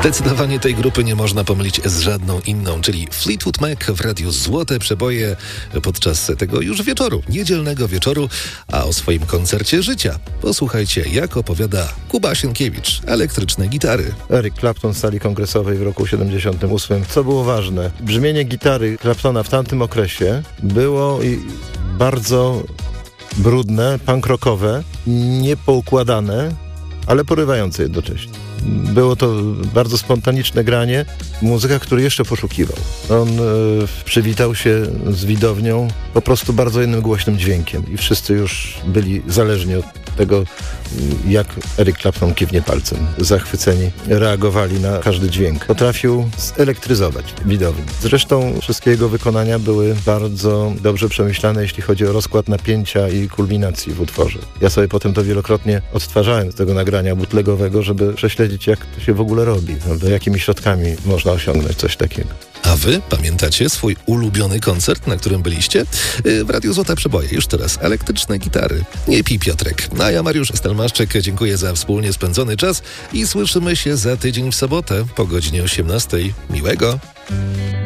Zdecydowanie tej grupy nie można pomylić z żadną inną, czyli Fleetwood Mac w radiu Złote Przeboje podczas tego już wieczoru, niedzielnego wieczoru, a o swoim koncercie życia posłuchajcie, jak opowiada Kuba Sienkiewicz, elektryczne gitary. Eric Clapton w sali kongresowej w roku 78. Co było ważne? Brzmienie gitary Claptona w tamtym okresie było bardzo brudne, punk rockowe, niepoukładane, ale porywające jednocześnie. Było to bardzo spontaniczne granie, muzyka, który jeszcze poszukiwał. On przywitał się z widownią po prostu bardzo jednym głośnym dźwiękiem i wszyscy już byli zależni od tego, jak Eric Clapton kiwnie palcem. Zachwyceni reagowali na każdy dźwięk. Potrafił zelektryzować widownię. Zresztą wszystkie jego wykonania były bardzo dobrze przemyślane, jeśli chodzi o rozkład napięcia i kulminacji w utworze. Ja sobie potem to wielokrotnie odtwarzałem z tego nagrania bootlegowego, żeby prześledzić, jak to się w ogóle robi, prawda? Jakimi środkami można osiągnąć coś takiego. A wy pamiętacie swój ulubiony koncert, na którym byliście? W Radiu Złote Przeboje już teraz elektryczne gitary. Nie pij Piotrek. A ja, Mariusz Stelmaszczyk, dziękuję za wspólnie spędzony czas i słyszymy się za tydzień w sobotę po godzinie 18. Miłego!